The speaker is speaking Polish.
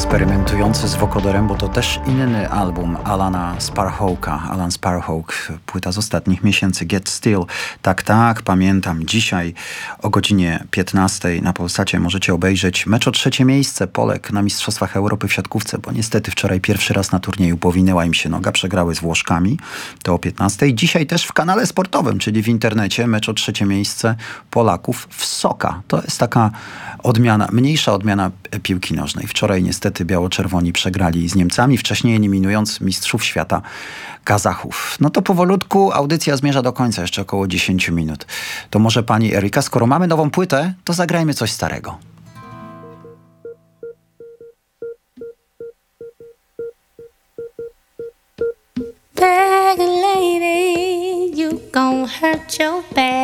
eksperymentujący z wokoderem, bo to też inny album Alana Sparhawka. Alan Sparhawk, płyta z ostatnich miesięcy, Get Still. Tak, pamiętam. Dzisiaj o godzinie 15 na Polsacie możecie obejrzeć mecz o trzecie miejsce Polek na Mistrzostwach Europy w siatkówce, bo niestety wczoraj pierwszy raz na turnieju powinęła im się noga, przegrały z Włoszkami. To o 15. Dzisiaj też w kanale sportowym, czyli w internecie, mecz o trzecie miejsce Polaków w Soka. To jest taka odmiana, mniejsza odmiana piłki nożnej. Wczoraj niestety biało-czerwoni przegrali z Niemcami, wcześniej eliminując mistrzów świata Kazachów. No to powolutku audycja zmierza do końca, jeszcze około 10 minut. To może pani Erika, skoro mamy nową płytę, to zagrajmy coś starego. Beg a lady, you gon' hurt your back.